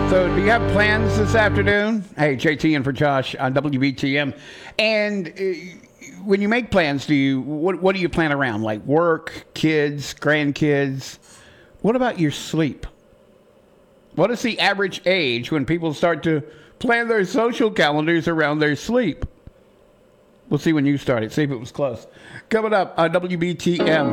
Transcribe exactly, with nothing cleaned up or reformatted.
So, do you have plans this afternoon? Hey, J T in for Josh on W B T M. And uh, when you make plans, do you what, what do you plan around? Like work, kids, grandkids? What about your sleep? What is the average age when people start to plan their social calendars around their sleep? We'll see when you start it. See if it was close. Coming up on W B T M.